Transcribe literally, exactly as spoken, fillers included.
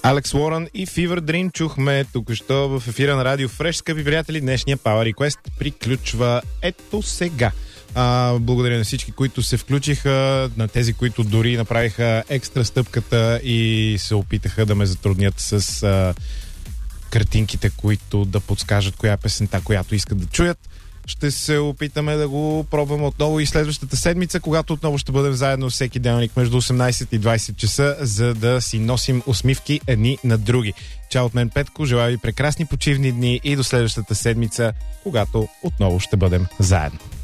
Алекс Уорън и Fever Dream чухме току-що в ефира на Радио Фреш. Скъпи приятели, днешния Power Request приключва ето сега. А, благодаря на всички, които се включиха, на тези, които дори направиха екстра стъпката и се опитаха да ме затруднят с а, картинките, които да подскажат коя е песента, която искат да чуят. Ще се опитаме да го пробваме отново и следващата седмица, когато отново ще бъдем заедно всеки денник между осемнайсет и двайсет часа, за да си носим усмивки едни на други. Чао от мен, Петко, желая ви прекрасни почивни дни и до следващата седмица, когато отново ще бъдем заедно.